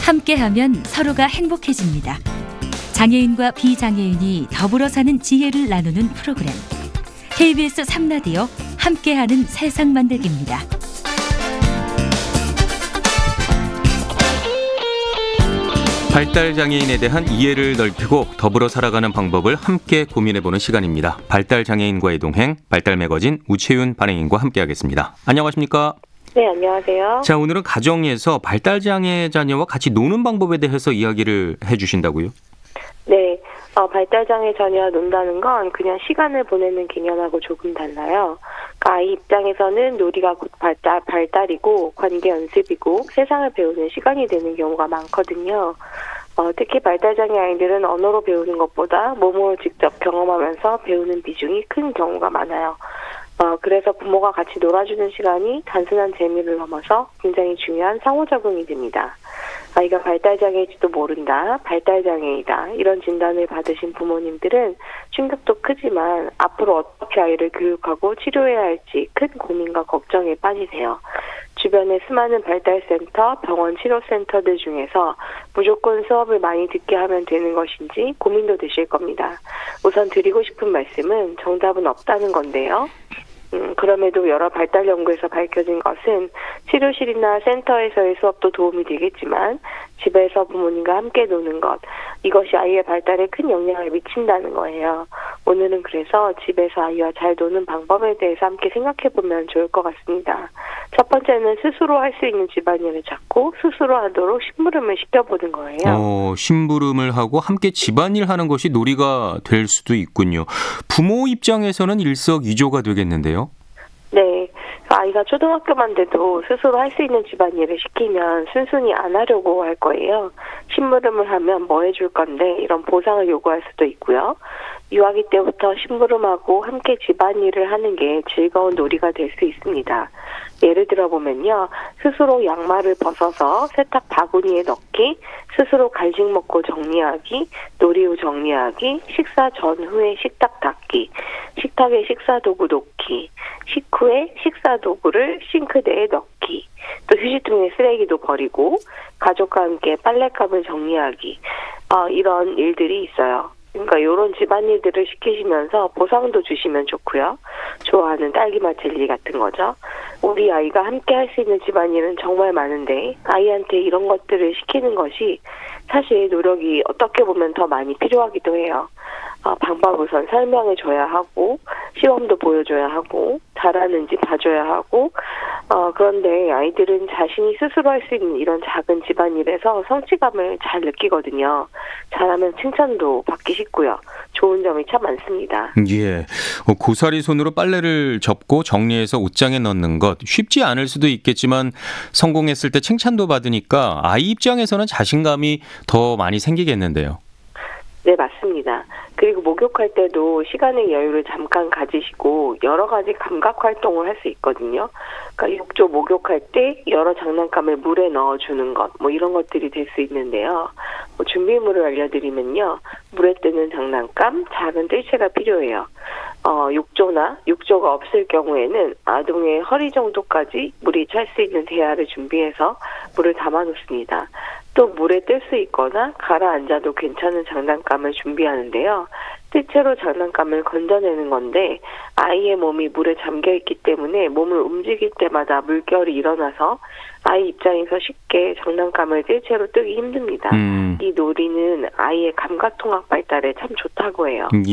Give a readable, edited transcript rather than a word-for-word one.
함께하면 서로가 행복해집니다. 장애인과 비장애인이 더불어 사는 지혜를 나누는 프로그램. KBS 3라디오 함께하는 세상 만들기입니다. 발달장애인에 대한 이해를 넓히고 더불어 살아가는 방법을 함께 고민해보는 시간입니다. 발달장애인과의 동행, 발달매거진 우채윤 발행인과 함께하겠습니다. 안녕하십니까? 네, 안녕하세요. 자, 오늘은 가정에서 발달장애 자녀와 같이 노는 방법에 대해서 이야기를 해주신다고요? 네, 발달장애 자녀와 논다는 건 그냥 시간을 보내는 개념하고 조금 달라요. 그러니까 아이 입장에서는 놀이가 곧 발달이고 관계 연습이고 세상을 배우는 시간이 되는 경우가 많거든요. 특히 발달장애 아이들은 언어로 배우는 것보다 몸으로 직접 경험하면서 배우는 비중이 큰 경우가 많아요. 그래서 부모가 같이 놀아주는 시간이 단순한 재미를 넘어서 굉장히 중요한 상호작용이 됩니다. 아이가 발달장애인지도 모른다, 발달장애이다 이런 진단을 받으신 부모님들은 충격도 크지만 앞으로 어떻게 아이를 교육하고 치료해야 할지 큰 고민과 걱정에 빠지세요. 주변의 수많은 발달센터, 병원 치료센터들 중에서 무조건 수업을 많이 듣게 하면 되는 것인지 고민도 되실 겁니다. 우선 드리고 싶은 말씀은 정답은 없다는 건데요. 그럼에도 여러 발달 연구에서 밝혀진 것은 치료실이나 센터에서의 수업도 도움이 되겠지만 집에서 부모님과 함께 노는 것, 이것이 아이의 발달에 큰 영향을 미친다는 거예요. 오늘은 그래서 집에서 아이와 잘 노는 방법에 대해서 함께 생각해보면 좋을 것 같습니다. 첫 번째는 스스로 할 수 있는 집안일을 찾고 스스로 하도록 심부름을 시켜보는 거예요. 심부름을 하고 함께 집안일 하는 것이 놀이가 될 수도 있군요. 부모 입장에서는 일석이조가 되겠는데요. 네. 아이가 초등학교만 돼도 스스로 할 수 있는 집안일을 시키면 순순히 안 하려고 할 거예요. 심부름을 하면 뭐 해줄 건데 이런 보상을 요구할 수도 있고요. 유아기 때부터 심부름하고 함께 집안일을 하는 게 즐거운 놀이가 될 수 있습니다. 예를 들어 보면요. 스스로 양말을 벗어서 세탁 바구니에 넣기, 스스로 간식 먹고 정리하기, 놀이 후 정리하기, 식사 전후에 식탁 닦기, 식탁에 식사 도구 놓기, 식후에 식사 도구를 싱크대에 넣기, 또 휴지통에 쓰레기도 버리고 가족과 함께 빨랫감을 정리하기, 이런 일들이 있어요. 그러니까 이런 집안일들을 시키시면서 보상도 주시면 좋고요. 좋아하는 딸기맛 젤리 같은 거죠. 우리 아이가 함께 할 수 있는 집안일은 정말 많은데 아이한테 이런 것들을 시키는 것이 사실 노력이 어떻게 보면 더 많이 필요하기도 해요. 방법 우선 설명해 줘야 하고 시범도 보여줘야 하고 잘하는지 봐줘야 하고 그런데 아이들은 자신이 스스로 할 수 있는 이런 작은 집안일에서 성취감을 잘 느끼거든요. 잘하면 칭찬도 받기 쉽고요. 좋은 점이 참 많습니다. 예, 고사리 손으로 빨래를 접고 정리해서 옷장에 넣는 것 쉽지 않을 수도 있겠지만 성공했을 때 칭찬도 받으니까 아이 입장에서는 자신감이 더 많이 생기겠는데요. 네, 맞습니다. 그리고 목욕할 때도 시간의 여유를 잠깐 가지시고 여러 가지 감각 활동을 할 수 있거든요. 그러니까 욕조 목욕할 때 여러 장난감을 물에 넣어주는 것, 이런 것들이 될 수 있는데요. 준비물을 알려드리면요. 물에 뜨는 장난감, 작은 뜰채가 필요해요. 욕조가 없을 경우에는 아동의 허리 정도까지 물이 찰 수 있는 대야를 준비해서 물을 담아놓습니다. 또 물에 뜰 수 있거나 가라앉아도 괜찮은 장난감을 준비하는데요. 뜰채로 장난감을 건져내는 건데 아이의 몸이 물에 잠겨있기 때문에 몸을 움직일 때마다 물결이 일어나서 아이 입장에서 쉽게 장난감을 뜰채로 뜨기 힘듭니다. 이 놀이는 아이의 감각통합 발달에 참 좋다고 해요.